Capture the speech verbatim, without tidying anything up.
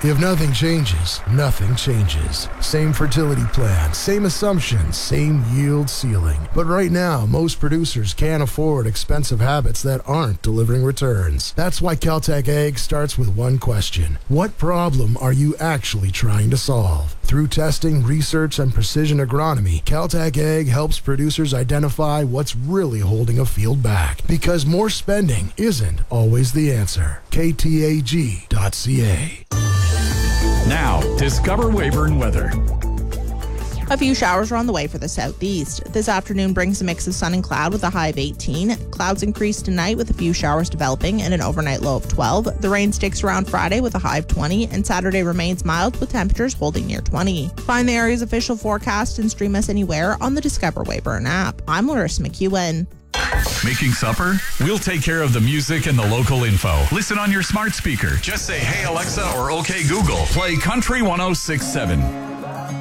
If nothing changes, nothing changes. Same fertility plan, same assumptions, same yield ceiling. But right now, most producers can't afford expensive habits that aren't delivering returns. That's why Caltech Ag starts with one question. What problem are you actually trying to solve? Through testing, research, and precision agronomy, Caltech Ag helps producers identify what's really holding a field back. Because more spending isn't always the answer. K T A G dot C A. Now, discover Weyburn weather. A few showers are on the way for the southeast. This afternoon brings a mix of sun and cloud with a high of eighteen. Clouds increase tonight with a few showers developing and an overnight low of twelve. The rain sticks around Friday with a high of twenty, and Saturday remains mild with temperatures holding near twenty. Find the area's official forecast and stream us anywhere on the Discover Weyburn app. I'm Larissa McEwen. Making supper? We'll take care of the music and the local info. Listen on your smart speaker. Just say, "Hey Alexa," or "Okay Google." Play Country one oh six point seven.